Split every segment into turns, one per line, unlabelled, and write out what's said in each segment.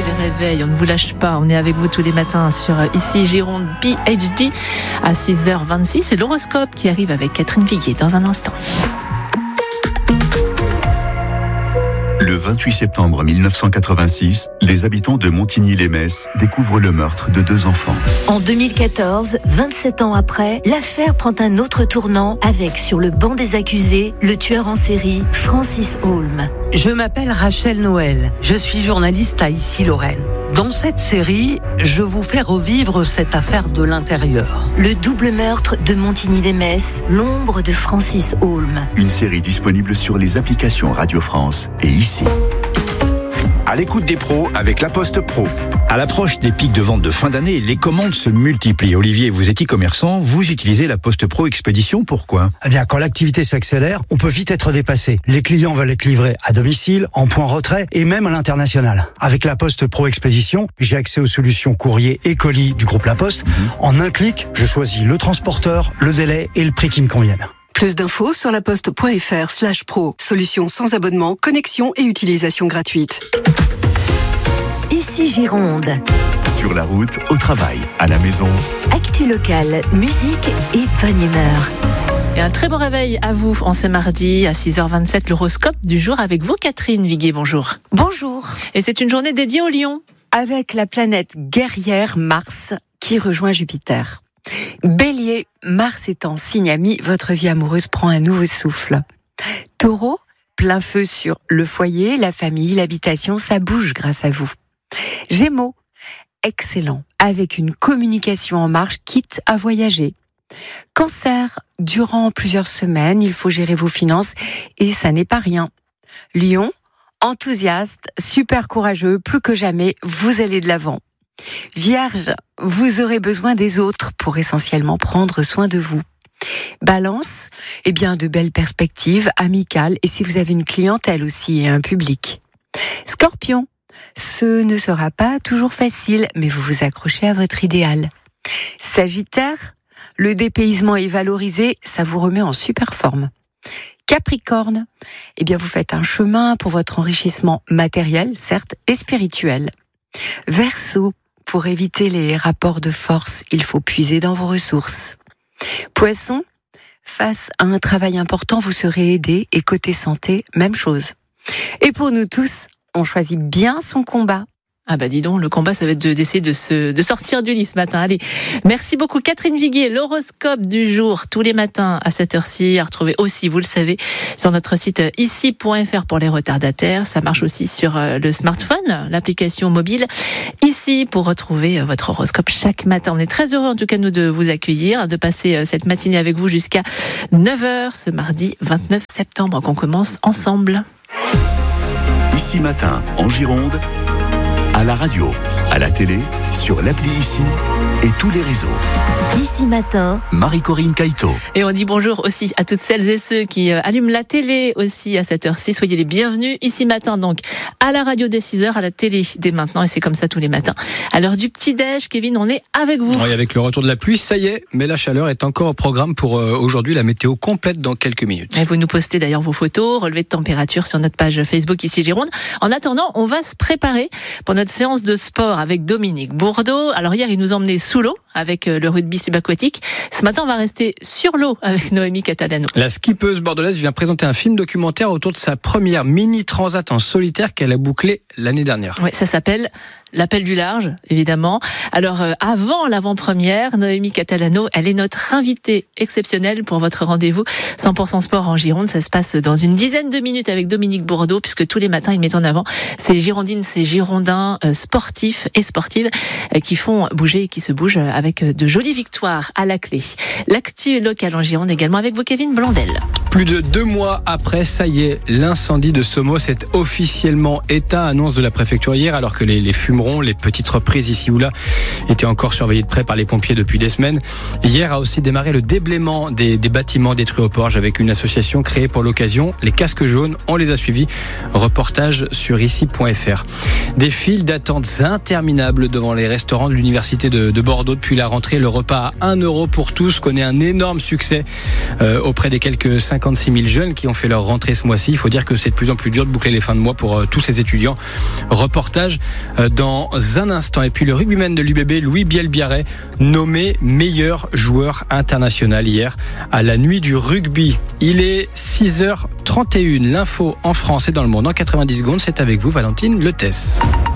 le réveil, on ne vous lâche pas, on est avec vous tous les matins sur ici Gironde PhD à 6h26. C'est l'horoscope qui arrive avec Catherine Viguier dans un instant.
Le 28 septembre 1986, les habitants de Montigny-lès-Metz découvrent le meurtre de 2 enfants.
En 2014, 27 ans après, l'affaire prend un autre tournant avec, sur le banc des accusés, le tueur en série Francis Holm.
Je m'appelle Rachel Noël, je suis journaliste à Ici Lorraine. Dans cette série, je vous fais revivre cette affaire de l'intérieur.
Le double meurtre de Montigny-lès-Metz, l'ombre de Francis Holm.
Une série disponible sur les applications Radio France et ici.
À l'écoute des pros avec La Poste Pro.
À l'approche des pics de vente de fin d'année, les commandes se multiplient. Olivier, vous êtes e-commerçant, vous utilisez La Poste Pro Expédition, pourquoi ?
Eh bien, quand l'activité s'accélère, on peut vite être dépassé. Les clients veulent être livrés à domicile, en point retrait et même à l'international. Avec La Poste Pro Expédition, j'ai accès aux solutions courrier et colis du groupe La Poste. En un clic, je choisis le transporteur, le délai et le prix qui me conviennent.
Plus d'infos sur laposte.fr/pro. Solution sans abonnement, connexion et utilisation gratuite.
Ici Gironde.
Sur la route, au travail, à la maison.
Actu locale, musique et bonne humeur.
Et un très bon réveil à vous en ce mardi à 6h27, l'horoscope du jour avec vous Catherine Viguier, bonjour.
Bonjour.
Et c'est une journée dédiée au lion.
Avec la planète guerrière Mars qui rejoint Jupiter. Bélier, Mars est en signe ami, votre vie amoureuse prend un nouveau souffle. Taureau, plein feu sur le foyer, la famille, l'habitation, ça bouge grâce à vous. Gémeaux, excellent, avec une communication en marche, quitte à voyager. Cancer, durant plusieurs semaines, il faut gérer vos finances et ça n'est pas rien. Lion, enthousiaste, super courageux, plus que jamais, vous allez de l'avant. Vierge, vous aurez besoin des autres pour essentiellement prendre soin de vous. Balance, eh bien de belles perspectives amicales et si vous avez une clientèle aussi et un public. Scorpion, ce ne sera pas toujours facile, mais vous vous accrochez à votre idéal. Sagittaire, le dépaysement est valorisé, ça vous remet en super forme. Capricorne, eh bien vous faites un chemin pour votre enrichissement matériel, certes, et spirituel. Verseau, pour éviter les rapports de force, il faut puiser dans vos ressources. Poisson, face à un travail important, vous serez aidé et côté santé, même chose. Et pour nous tous, on choisit bien son combat.
Ah bah dis donc, le combat ça va être d'essayer de sortir du lit ce matin. Allez, merci beaucoup Catherine Viguier, l'horoscope du jour tous les matins à cette heure-ci, à retrouver aussi, vous le savez, sur notre site ici.fr pour les retardataires. Ça marche aussi sur le smartphone, l'application mobile ici pour retrouver votre horoscope chaque matin. On est très heureux en tout cas nous de vous accueillir, de passer cette matinée avec vous jusqu'à 9h ce mardi 29 septembre qu'on commence ensemble.
Ici matin, en Gironde, à la radio, à la télé, sur l'appli Ici et tous les réseaux.
Ici matin,
Marie-Corinne Caïto.
Et on dit bonjour aussi à toutes celles et ceux qui allument la télé aussi à cette heure-ci. Soyez les bienvenus ici matin donc à la radio dès 6h, à la télé dès maintenant et c'est comme ça tous les matins. À l'heure du petit-déj, Kevin, on est avec vous.
Oui, avec le retour de la pluie, ça y est, mais la chaleur est encore au programme pour aujourd'hui, la météo complète dans quelques minutes.
Et vous nous postez d'ailleurs vos photos, relevés de température sur notre page Facebook Ici Gironde. En attendant, on va se préparer pour notre séance de sport avec Dominique Bourdeau. Alors hier, il nous emmenait sous l'eau avec le rugby subaquatique. Ce matin, on va rester sur l'eau avec Noémie Catalano.
La skippeuse bordelaise vient présenter un film documentaire autour de sa première mini-transat en solitaire qu'elle a bouclée l'année dernière.
Oui, ça s'appelle L'appel du large, évidemment. Alors, avant l'avant-première, Noémie Catalano, elle est notre invitée exceptionnelle pour votre rendez-vous 100% sport en Gironde. Ça se passe dans une dizaine de minutes avec Dominique Bourdeau, puisque tous les matins, il met en avant ces Girondines, ces Girondins sportifs et sportives qui font bouger et qui se bougent avec de jolies victoires à la clé. L'actu locale en Gironde également avec vous, Kevin Blondel.
Plus de 2 mois après, ça y est, l'incendie de Somos est officiellement éteint, annonce de la préfecture hier, alors que les fumerons, les petites reprises ici ou là, étaient encore surveillées de près par les pompiers depuis des semaines. Hier a aussi démarré le déblaiement des bâtiments détruits au Porge avec une association créée pour l'occasion. Les casques jaunes, on les a suivis. Reportage sur ici.fr. Des files d'attente interminables devant les restaurants de l'université de Bordeaux depuis la rentrée. Le repas à 1 € pour tous connaît un énorme succès auprès des quelques 50 56 000 jeunes qui ont fait leur rentrée ce mois-ci. Il faut dire que c'est de plus en plus dur de boucler les fins de mois pour tous ces étudiants. Reportage dans un instant. Et puis le rugbyman de l'UBB, Louis Bielbiarré, nommé meilleur joueur international hier à la nuit du rugby. Il est 6h31. L'info en France et dans le monde en 90 secondes. C'est avec vous, Valentine Letès.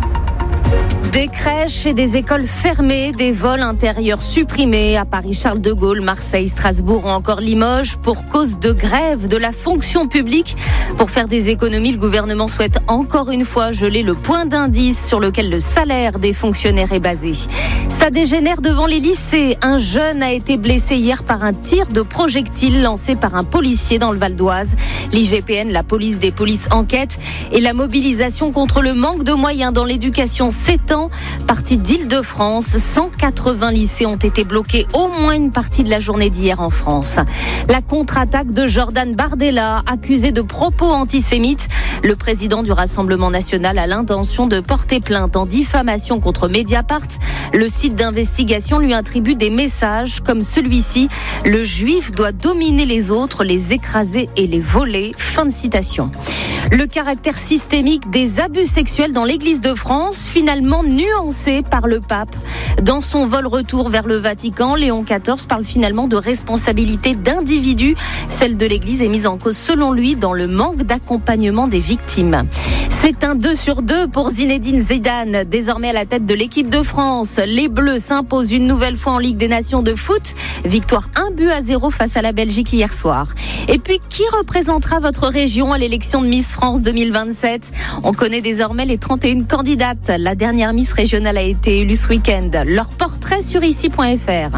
Des crèches et des écoles fermées, des vols intérieurs supprimés à Paris, Charles de Gaulle, Marseille, Strasbourg ou encore Limoges pour cause de grève de la fonction publique. Pour faire des économies, le gouvernement souhaite encore une fois geler le point d'indice sur lequel le salaire des fonctionnaires est basé. Ça dégénère devant les lycées. Un jeune a été blessé hier par un tir de projectile lancé par un policier dans le Val d'Oise. L'IGPN, la police des polices, enquête et la mobilisation contre le manque de moyens dans l'éducation s'étend. Partie d'Île-de-France, 180 lycées ont été bloqués au moins une partie de la journée d'hier en France. La contre-attaque de Jordan Bardella, accusé de propos antisémites. Le président du Rassemblement national a l'intention de porter plainte en diffamation contre Mediapart. Le site d'investigation lui attribue des messages comme celui-ci. Le juif doit dominer les autres, les écraser et les voler. Fin de citation. Le caractère systémique des abus sexuels dans l'Église de France, finalement nuancé par le pape. Dans son vol retour vers le Vatican, Léon XIV parle finalement de responsabilité d'individus. Celle de l'Église est mise en cause, selon lui, dans le manque d'accompagnement des victimes. C'est un 2-2 pour Zinedine Zidane, désormais à la tête de l'équipe de France. Les Bleus s'imposent une nouvelle fois en Ligue des Nations de foot. Victoire 1-0 face à la Belgique hier soir. Et puis, qui représentera votre région à l'élection de Miss France 2027 ? On connaît désormais les 31 candidates. La dernière Miss régionale a été élue ce week-end. Leur portrait sur ici.fr.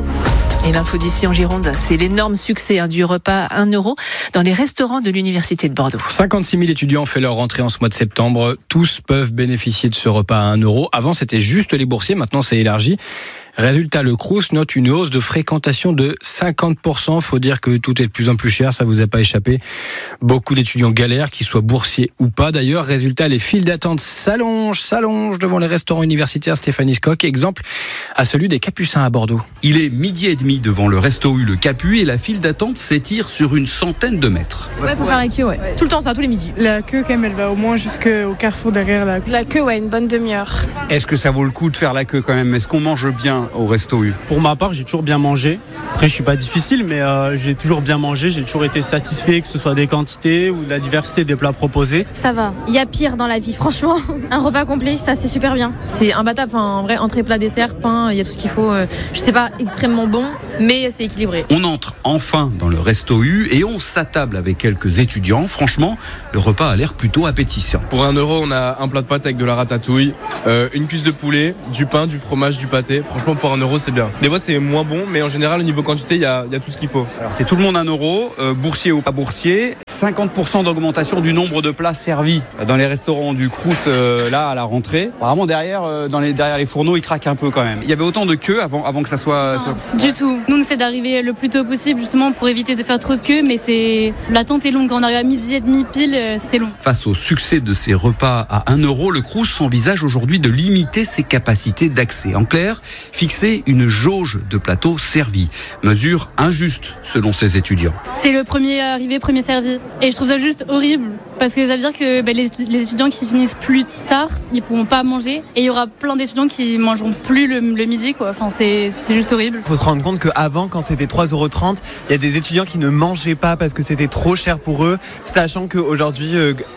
Et l'info d'ici en Gironde, c'est l'énorme succès du repas 1 € dans les restaurants de l'Université de Bordeaux.
56 000 étudiants ont fait leur rentrée en ce mois de septembre. Tous peuvent bénéficier de ce repas à 1 €. Avant, c'était juste les boursiers. Maintenant, c'est élargi. Résultat, le Crous note une hausse de fréquentation de 50%. Faut dire que tout est de plus en plus cher, ça vous a pas échappé. Beaucoup d'étudiants galèrent, qu'ils soient boursiers ou pas d'ailleurs. Résultat, les files d'attente s'allongent devant les restaurants universitaires. Stéphanie Skock, exemple à celui des Capucins à Bordeaux.
Il est 12h30 devant le Resto U Le Capu et la file d'attente s'étire sur une centaine de mètres.
Ouais, faut faire la queue, ouais. Tout le temps, ça, tous les midis.
La queue, quand même, elle va au moins jusqu'au carrefour derrière là.
La queue, ouais, une bonne demi-heure.
Est-ce que ça vaut le coup de faire la queue quand même ? Est-ce qu'on mange bien au Resto U ?
Pour ma part, j'ai toujours bien mangé. Après, je suis pas difficile, mais j'ai toujours bien mangé. J'ai toujours été satisfait, que ce soit des quantités ou de la diversité des plats proposés.
Ça va. Il y a pire dans la vie, franchement. Un repas complet, ça, c'est super bien. C'est imbattable. Enfin, en vrai, entrée, plat, dessert, pain, il y a tout ce qu'il faut. Je sais pas, extrêmement bon, mais c'est équilibré.
On entre enfin dans le Resto U et on s'attable avec quelques étudiants. Franchement, le repas a l'air plutôt appétissant.
Pour 1 €, on a un plat de pâtes avec de la ratatouille, une cuisse de poulet, du pain, du fromage, du pâté. Franchement, pour 1 €, c'est bien. Des fois, c'est moins bon, mais en général, au niveau quantité, il y a tout ce qu'il faut.
Alors, c'est tout le monde 1 €, boursier ou pas boursier. 50% d'augmentation du nombre de plats servis dans les restaurants du Crous là à la rentrée. Apparemment, derrière les fourneaux, ils craquent un peu quand même. Il y avait autant de queues avant que ça soit...
Du tout. Nous, on essaie d'arriver le plus tôt possible, justement, pour éviter de faire trop de queues, mais l'attente est longue. Quand on arrive à 12h30 pile, c'est long.
Face au succès de ces repas à 1 €, le Crous envisage aujourd'hui de limiter ses capacités d'accès. En clair, fixer une jauge de plateaux servis. Mesure injuste, selon ses étudiants.
C'est le premier arrivé, premier servi. Et je trouve ça juste horrible, parce que ça veut dire que les étudiants qui finissent plus tard, ils pourront pas manger. Et il y aura plein d'étudiants qui mangeront plus le midi, quoi. Enfin, c'est juste horrible.
Il faut se rendre compte qu'avant, quand c'était 3,30 €, il y a des étudiants qui ne mangeaient pas parce que c'était trop cher pour eux, sachant qu'aujourd'hui,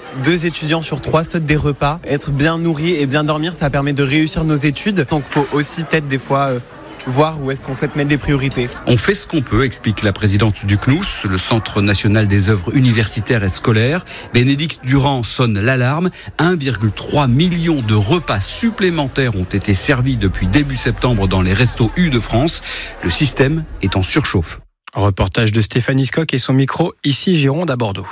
2 étudiants sur 3 sautent des repas. Être bien nourri et bien dormir, ça permet de réussir nos études. Donc il faut aussi peut-être des fois voir où est-ce qu'on souhaite mettre des priorités.
On fait ce qu'on peut, explique la présidente du CNUS, le Centre national des œuvres universitaires et scolaires. Bénédicte Durand sonne l'alarme. 1,3 million de repas supplémentaires ont été servis depuis début septembre dans les restos U de France. Le système est en surchauffe.
Reportage de Stéphanie Skock et son micro ici Gironde à Bordeaux.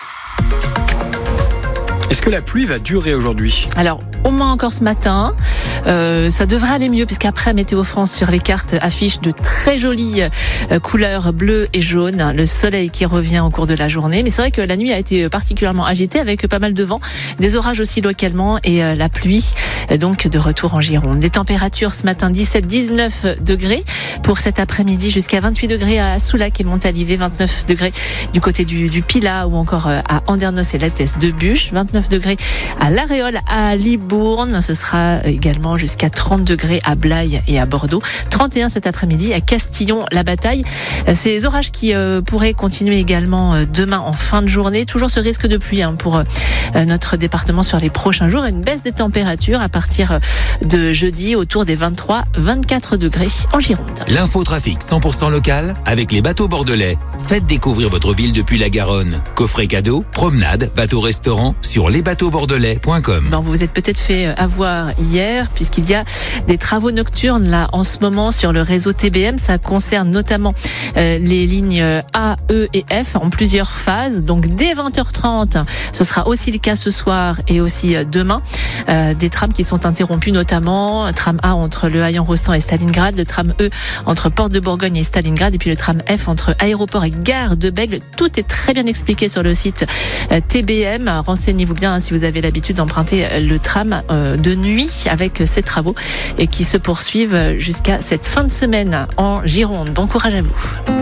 Est-ce que la pluie va durer aujourd'hui ?
Alors, au moins encore ce matin. Ça devrait aller mieux puisqu'après Météo France sur les cartes affiche de très jolies couleurs bleues et jaunes. Le soleil qui revient au cours de la journée. Mais c'est vrai que la nuit a été particulièrement agitée avec pas mal de vent, des orages aussi localement et la pluie donc de retour en Gironde. Les températures ce matin 17-19 degrés pour cet après-midi, jusqu'à 28 degrés à Soulac et Montalivet, 29 degrés du côté du Pilat ou encore à Andernos et Lattès de Buche, 29 degrés à l'Aréole, à Libourne. Ce sera également jusqu'à 30 degrés à Blaye et à Bordeaux, 31 cet après-midi à Castillon-la-Bataille. Ces orages qui pourraient continuer également demain en fin de journée. Toujours ce risque de pluie pour notre département sur les prochains jours. Une baisse des températures à partir de jeudi autour des 23-24 degrés en Gironde.
L'infotrafic 100% local avec les bateaux bordelais. Faites découvrir votre ville depuis la Garonne. Coffret cadeau, promenade, bateau-restaurant sur lesbateauxbordelais.com.
Bon, vous vous êtes peut-être fait avoir hier puisqu'il y a des travaux nocturnes là en ce moment sur le réseau TBM. Ça concerne notamment les lignes A, E et F en plusieurs phases. Donc dès 20h30, ce sera aussi le cas ce soir et aussi demain. Des trams qui sont interrompus, notamment tram A entre Le Hayan-Rostand et Stalingrad, le tram E entre Porte de Bourgogne et Stalingrad, et puis le tram F entre Aéroport et Gare de Bègle. Tout est très bien expliqué sur le site TBM. Renseignez-vous bien si vous avez l'habitude d'emprunter le tram de nuit avec ces travaux et qui se poursuivent jusqu'à cette fin de semaine en Gironde. Bon courage à vous.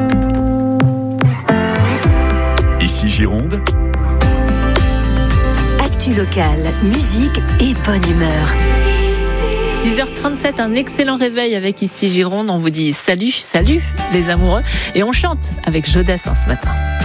Ici Gironde.
Actu locale, musique et bonne humeur.
6h37, un excellent réveil avec Ici Gironde. On vous dit salut les amoureux. Et on chante avec Jodassin ce matin.